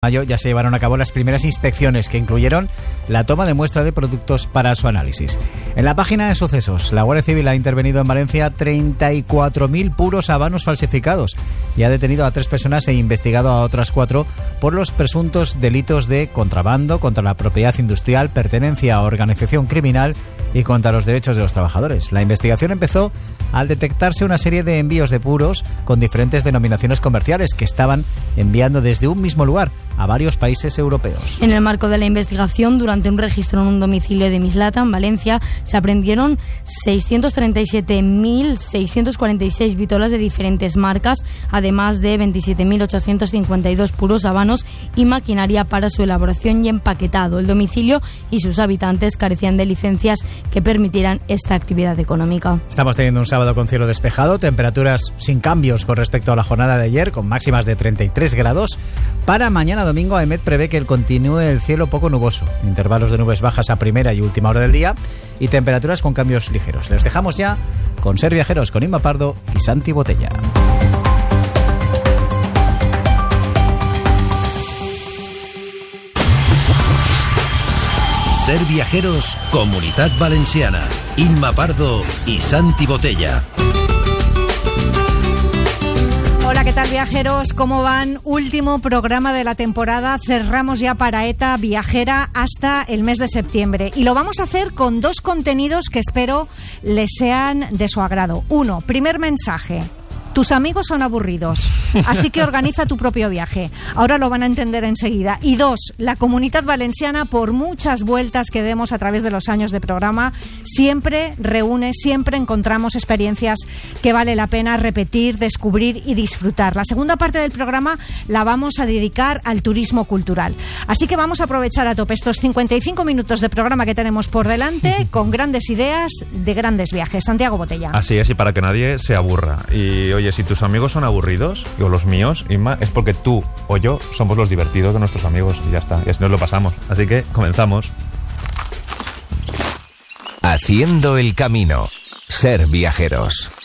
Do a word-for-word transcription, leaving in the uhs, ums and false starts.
mayo ya se llevaron a cabo las primeras inspecciones que incluyeron la toma de muestra de productos para su análisis. En la página de sucesos, la Guardia Civil ha intervenido en Valencia treinta y cuatro mil puros habanos falsificados y ha detenido a tres personas e investigado a otras cuatro por los presuntos delitos de contrabando, contra la propiedad industrial, pertenencia a organización criminal y contra los derechos de los trabajadores. La investigación empezó al detectarse una serie de envíos de puros con diferentes denominaciones comerciales que estaban enviando desde un mismo lugar a varios países europeos. En el marco de la investigación, durante un registro en un domicilio de Mislata, en Valencia, se aprendieron seiscientos treinta y siete mil seiscientos cuarenta y seis vitolas de diferentes marcas, además de veintisiete mil ochocientos cincuenta y dos puros habanos y maquinaria para su elaboración y empaquetado. El domicilio y sus habitantes carecían de licencias que permitieran esta actividad económica. Estamos teniendo un sábado con cielo despejado, temperaturas sin cambios con respecto a la jornada de ayer, con máximas de treinta y tres grados. Para mañana domingo, AEMET prevé que continúe el cielo poco nuboso, intervalos de nubes bajas a primera y última hora del día y temperaturas con cambios ligeros. Les dejamos ya con Ser Viajeros, con Inma Pardo y Santi Botella. Ser Viajeros, Comunitat Valenciana. Inma Pardo y Santi Botella. Hola, ¿qué tal, viajeros? ¿Cómo van? Último programa de la temporada. Cerramos ya Paraeta Viajera hasta el mes de septiembre. Y lo vamos a hacer con dos contenidos que espero les sean de su agrado. Uno, primer mensaje. Tus amigos son aburridos, así que organiza tu propio viaje. Ahora lo van a entender enseguida. Y dos, la Comunitat Valenciana, por muchas vueltas que demos a través de los años de programa, siempre reúne, siempre encontramos experiencias que vale la pena repetir, descubrir y disfrutar. La segunda parte del programa la vamos a dedicar al turismo cultural. Así que vamos a aprovechar a tope estos cincuenta y cinco minutos de programa que tenemos por delante con grandes ideas de grandes viajes. Santiago Botella. Así es, y para que nadie se aburra. Y oye, si tus amigos son aburridos, o los míos, Inma, es porque tú o yo somos los divertidos de nuestros amigos y ya está, y así nos lo pasamos. Así que comenzamos. Haciendo el camino. Ser Viajeros.